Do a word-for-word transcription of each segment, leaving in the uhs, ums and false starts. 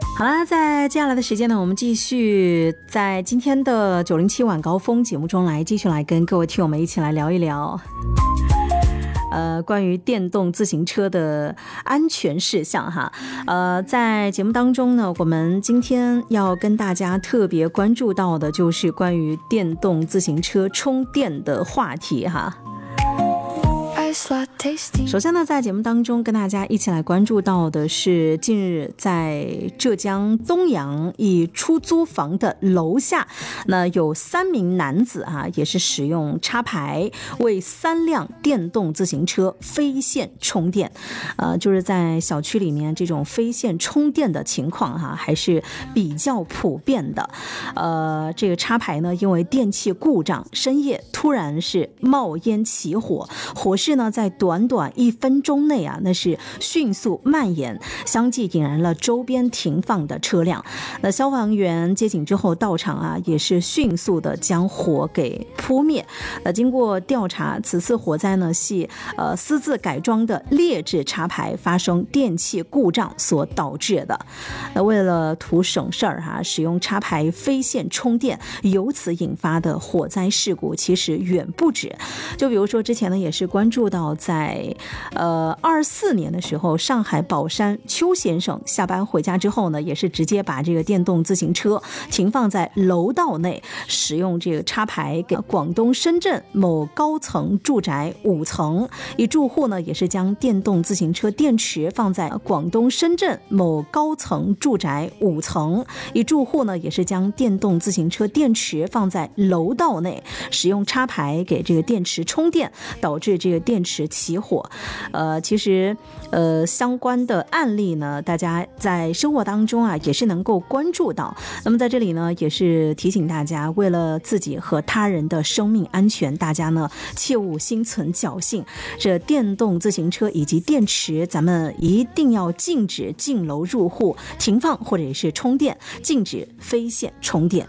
好啦，在接下来的时间呢，我们继续在今天的九零七晚高峰节目中来继续来跟各位听友们一起来聊一聊呃，关于电动自行车的安全事项哈。呃，在节目当中呢，我们今天要跟大家特别关注到的就是关于电动自行车充电的话题哈。首先呢，在节目当中跟大家一起来关注到的是，近日在浙江东阳一出租房的楼下，那有三名男子啊，也是使用插排为三辆电动自行车飞线充电。呃，就是在小区里面这种飞线充电的情况哈、啊，还是比较普遍的。呃，这个插排呢，因为电器故障，深夜突然是冒烟起火，火势呢在短短一分钟内啊，那是迅速蔓延，相继引燃了周边停放的车辆。那消防员接警之后到场啊，也是迅速的将火给扑灭。那经过调查，此次火灾呢系呃私自改装的劣质插排发生电器故障所导致的。那为了图省事儿哈，使用插排飞线充电，由此引发的火灾事故其实远不止。就比如说之前呢，也是关注到在呃二四年的时候，上海宝山邱先生下班回家之后呢，也是直接把这个电动自行车停放在楼道内，使用这个插排给广东深圳某高层住宅五层一住户呢，也是将电动自行车电池放在广东深圳某高层住宅五层一住户呢，也是将电动自行车电池放在楼道内，使用插排给这个电池充电，导致这个电池起火。呃，其实呃相关的案例呢，大家在生活当中啊也是能够关注到。那么在这里呢，也是提醒大家，为了自己和他人的生命安全，大家呢切勿心存侥幸。这电动自行车以及电池，咱们一定要禁止进楼入户停放或者是充电，禁止飞线充电。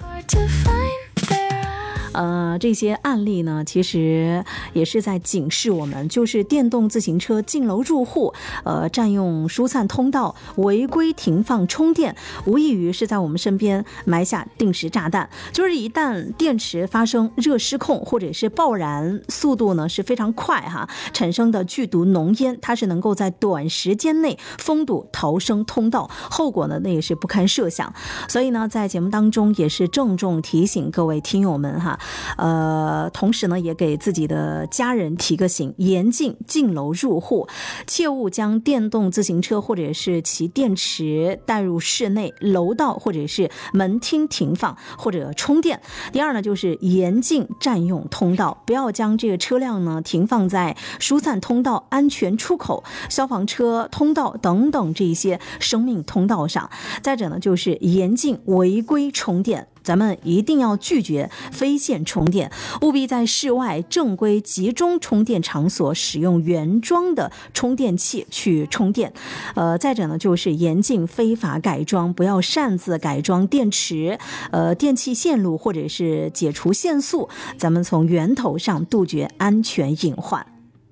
呃，这些案例呢，其实也是在警示我们，就是电动自行车进楼入户，呃，占用疏散通道，违规停放充电，无异于是在我们身边埋下定时炸弹。就是一旦电池发生热失控或者是爆燃，速度呢是非常快哈，产生的剧毒浓烟，它是能够在短时间内封堵逃生通道，后果呢那也是不堪设想。所以呢，在节目当中也是郑重提醒各位听友们哈。呃，同时呢，也给自己的家人提个醒，严禁进楼入户，切勿将电动自行车或者是其电池带入室内、楼道或者是门厅停放或者充电。第二呢，就是严禁占用通道，不要将这个车辆呢停放在疏散通道、安全出口、消防车通道等等这些生命通道上。再者呢，就是严禁违规充电。咱们一定要拒绝飞线充电，务必在室外正规集中充电场所使用原装的充电器去充电。呃，再者呢，就是严禁非法改装，不要擅自改装电池、呃电器线路或者是解除限速，咱们从源头上杜绝安全隐患。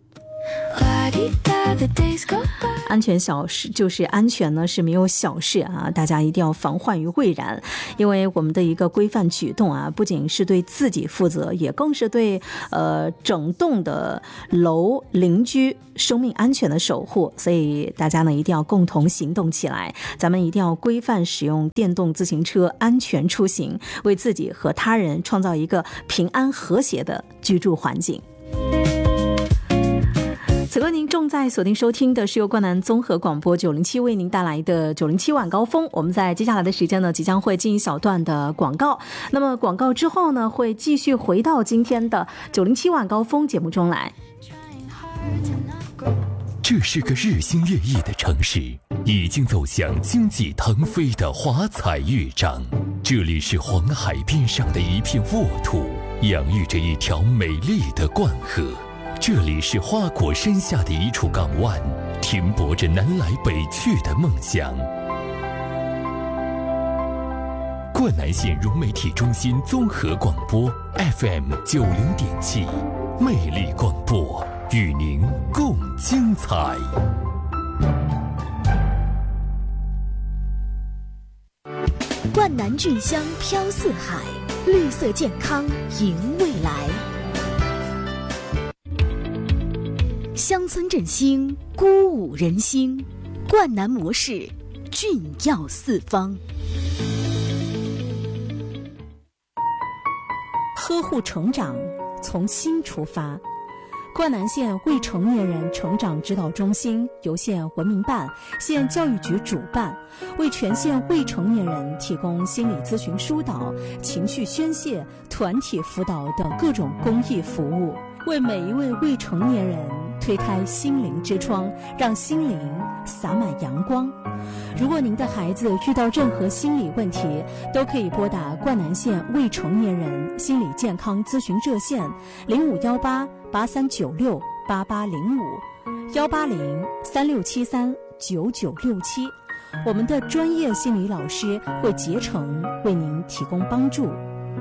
安全小事就是安全呢是没有小事啊，大家一定要防患于未然。因为我们的一个规范举动啊，不仅是对自己负责，也更是对呃整栋的楼邻居生命安全的守护。所以大家呢一定要共同行动起来，咱们一定要规范使用电动自行车，安全出行，为自己和他人创造一个平安和谐的居住环境。此刻您正在锁定收听的是由冠南综合广播九零七为您带来的九零七晚高峰。我们在接下来的时间呢，即将会进一小段的广告。那么广告之后呢，会继续回到今天的九零七晚高峰节目中来。 这是个日新月异的城市，已经走向经济腾飞的华彩乐章。这里是黄海边上的一片沃土，养育着一条美丽的灌河。这里是花果山下的一处港湾，停泊着南来北去的梦想。冠南县融媒体中心综合广播 F M 九零点七，魅力广播，与您共精彩。 冠南菌香飘四海，绿色健康迎未来。乡村振兴，鼓舞人心，冠南模式，菌药四方。 呵护成长，从心出发。冠南县未成年人成长指导中心由县文明办、县教育局主办，为全县未成年人提供心理咨询疏导、情绪宣泄、团体辅导等各种公益服务，为每一位未成年人推开心灵之窗，让心灵洒满阳光。如果您的孩子遇到任何心理问题，都可以拨打冠南县未成年人心理健康咨询热线零五幺八八三九六八八零五幺八零三六七三九九六七，我们的专业心理老师会竭诚为您提供帮助。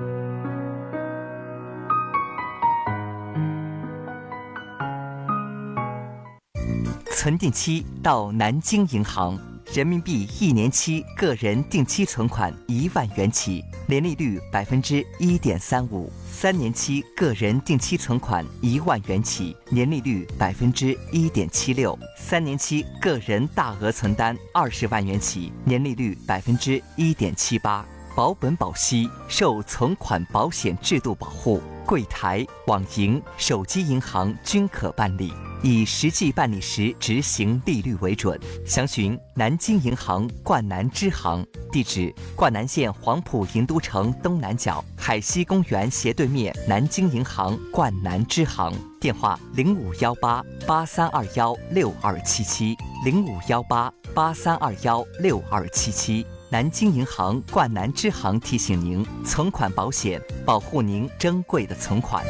存定期到南京银行，人民币一年期个人定期存款一万元起，年利率百分之一点三五；三年期个人定期存款一万元起，年利率百分之一点七六；三年期个人大额存单二十万元起，年利率百分之一点七八。保本保息，受存款保险制度保护，柜台、网银、手机银行均可办理，以实际办理时执行利率为准。详询南京银行冠南支行，地址：冠南县黄埔银都城东南角海西公园斜对面南京银行冠南支行。电话：零五幺八八三二幺六二七七，零五幺八八三二幺六二七七。南京银行冠南支行提醒您：存款保险保护您珍贵的存款。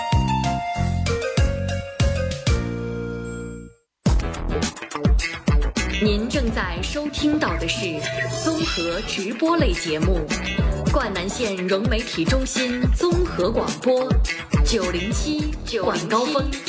您正在收听到的是综合直播类节目《冠南县融媒体中心综合广播》九零七晚高峰。